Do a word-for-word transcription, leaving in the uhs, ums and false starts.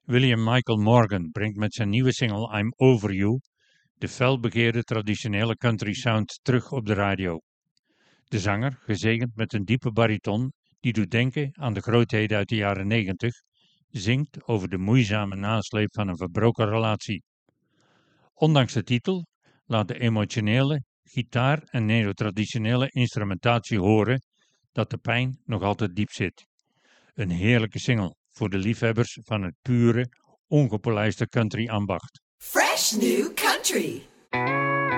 William Michael Morgan brengt met zijn nieuwe single I'm Over You de felbegeerde traditionele country sound terug op de radio. De zanger, gezegend met een diepe bariton die doet denken aan de grootheden uit de jaren negentig, zingt over de moeizame nasleep van een verbroken relatie. Ondanks de titel laat de emotionele gitaar- en neotraditionele instrumentatie horen dat de pijn nog altijd diep zit. Een heerlijke single voor de liefhebbers van het pure, ongepolijste country ambacht. Fresh New Country.